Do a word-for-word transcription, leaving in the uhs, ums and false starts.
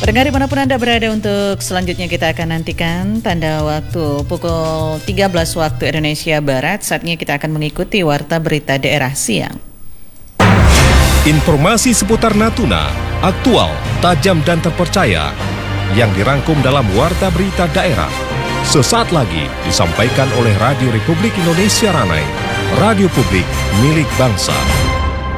Pendengar dimanapun Anda berada, untuk selanjutnya kita akan nantikan tanda waktu pukul tiga belas waktu Indonesia Barat. Saatnya kita akan mengikuti Warta Berita Daerah Siang. Informasi seputar Natuna, aktual, tajam dan terpercaya, yang dirangkum dalam Warta Berita Daerah. Sesaat lagi disampaikan oleh Radio Republik Indonesia Ranai, radio publik milik bangsa.